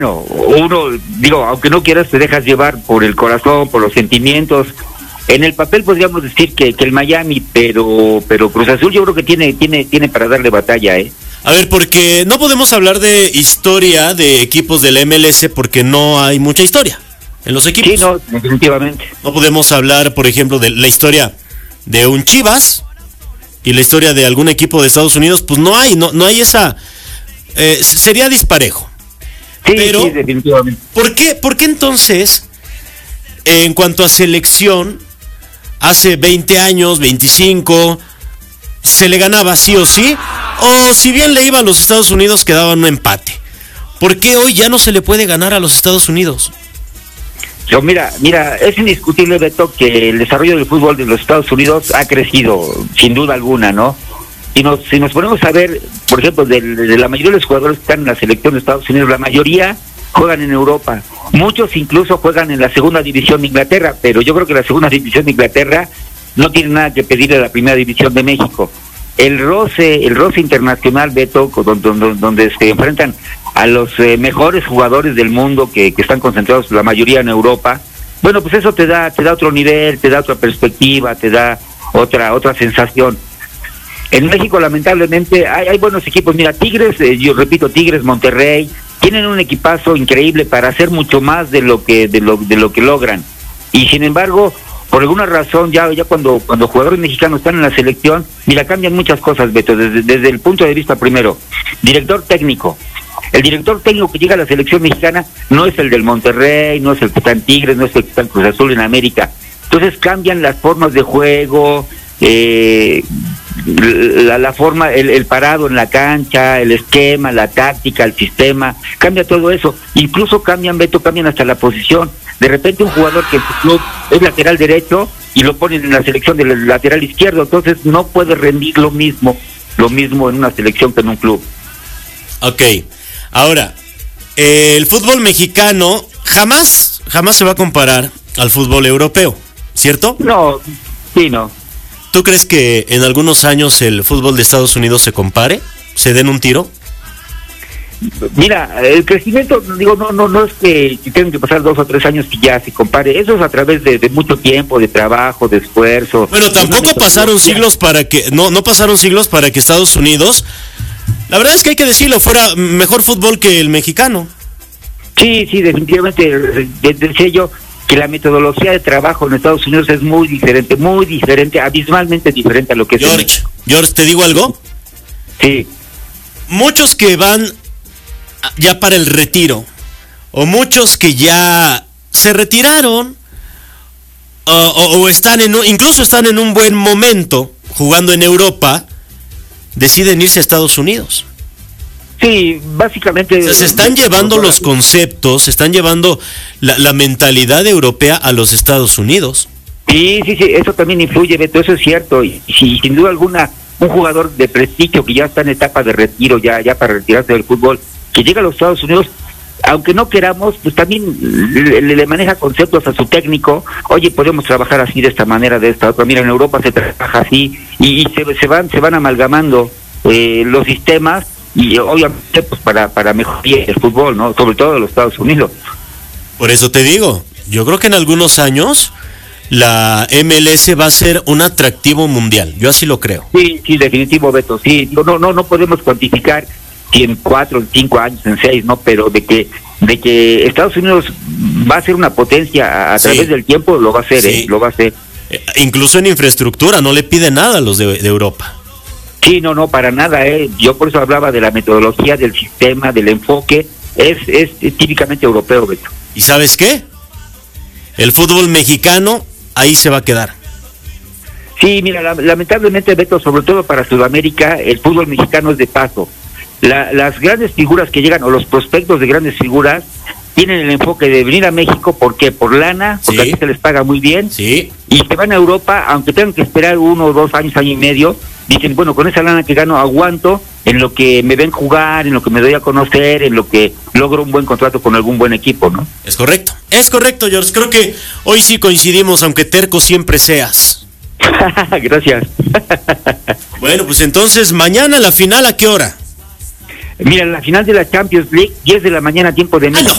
uno, digo, aunque no quieras, te dejas llevar por el corazón, por los sentimientos. En el papel podríamos decir que el Miami, pero Cruz Azul yo creo que tiene para darle batalla, ¿eh? A ver, porque no podemos hablar de historia de equipos del MLS porque no hay mucha historia en los equipos. Sí, no, definitivamente. No podemos hablar, por ejemplo, de la historia de un Chivas y la historia de algún equipo de Estados Unidos, pues no hay esa... sería disparejo. Sí, pero, sí, definitivamente. ¿Por qué entonces, en cuanto a selección, hace 20 años, 25, se le ganaba sí o sí? O si bien le iba a los Estados Unidos, quedaba un empate. ¿Por qué hoy ya no se le puede ganar a los Estados Unidos? Yo, mira, es indiscutible, Beto, que el desarrollo del fútbol de los Estados Unidos ha crecido, sin duda alguna, ¿no? Si nos ponemos a ver, por ejemplo, de la mayoría de los jugadores que están en la selección de Estados Unidos, la mayoría juegan en Europa. Muchos incluso juegan en la segunda división de Inglaterra, pero yo creo que la segunda división de Inglaterra no tiene nada que pedirle a la primera división de México. El roce internacional, Beto, donde se enfrentan a los mejores jugadores del mundo que están concentrados la mayoría en Europa, bueno, pues eso te da otro nivel, te da otra perspectiva, te da otra sensación. En México, lamentablemente, hay buenos equipos. Mira, Tigres, yo repito, Tigres, Monterrey, tienen un equipazo increíble para hacer mucho más de lo que logran. Y sin embargo, por alguna razón, ya cuando jugadores mexicanos están en la selección, mira, cambian muchas cosas, Beto, desde el punto de vista primero. Director técnico. El director técnico que llega a la selección mexicana no es el del Monterrey, no es el que está en Tigres, no es el que está en Cruz Azul en América. Entonces cambian las formas de juego, la forma, el parado en la cancha, el esquema, la táctica, el sistema, cambia todo eso. Incluso cambian hasta la posición. De repente un jugador que en su club es lateral derecho y lo ponen en la selección del lateral izquierdo, entonces no puede rendir lo mismo en una selección que en un club. Ok, ahora, el fútbol mexicano jamás se va a comparar al fútbol europeo, ¿cierto? No, sí, no. ¿Tú crees que en algunos años el fútbol de Estados Unidos se compare? ¿Se den un tiro? Mira, el crecimiento, digo, no es que tengan que pasar 2 o 3 años que ya se compare. Eso es a través de mucho tiempo, de trabajo, de esfuerzo. Bueno, tampoco pasaron siglos para que... No pasaron siglos para que Estados Unidos... La verdad es que hay que decirlo, fuera mejor fútbol que el mexicano. Sí, definitivamente. Decía yo que la metodología de trabajo en Estados Unidos es muy diferente, abismalmente diferente a lo que es George, ¿te digo algo? Sí. Muchos que van ya para el retiro, o muchos que ya se retiraron, o incluso están en un buen momento jugando en Europa, deciden irse a Estados Unidos. Sí, básicamente... O sea, se están llevando los conceptos, se están llevando la mentalidad europea a los Estados Unidos. Sí, eso también influye, Beto, eso es cierto. Y sin duda alguna, un jugador de prestigio que ya está en etapa de retiro, ya para retirarse del fútbol, que llega a los Estados Unidos, aunque no queramos, pues también le maneja conceptos a su técnico. Oye, podemos trabajar así, de esta manera, de esta otra. Mira, en Europa se trabaja así, y se van amalgamando los sistemas, y obviamente pues para mejorar el fútbol, ¿no? Sobre todo en los Estados Unidos. Por eso te digo, yo creo que en algunos años la MLS va a ser un atractivo mundial. Yo así lo creo. Sí, definitivo, Beto. Sí, no podemos cuantificar si en 4, en 5 años, en 6, ¿no? Pero de que Estados Unidos va a ser una potencia a través del tiempo, lo va a hacer, lo va a hacer. Incluso en infraestructura, no le pide nada a los de Europa. Sí, no, para nada, Yo por eso hablaba de la metodología, del sistema, del enfoque. Es típicamente europeo, Beto. ¿Y sabes qué? El fútbol mexicano ahí se va a quedar. Sí, mira, lamentablemente, Beto, sobre todo para Sudamérica, el fútbol mexicano es de paso. Las grandes figuras que llegan, o los prospectos de grandes figuras, tienen el enfoque de venir a México, ¿por qué? Por lana, porque aquí se les paga muy bien, y se van a Europa, aunque tengan que esperar 1 o 2 años, año y medio, dicen, bueno, con esa lana que gano aguanto en lo que me ven jugar, en lo que me doy a conocer, en lo que logro un buen contrato con algún buen equipo, ¿no? Es correcto, George. Creo que hoy sí coincidimos, aunque terco siempre seas. Gracias. Bueno, pues entonces, mañana la final, ¿a qué hora? Mira, la final de la Champions League, 10 de la mañana, tiempo de México.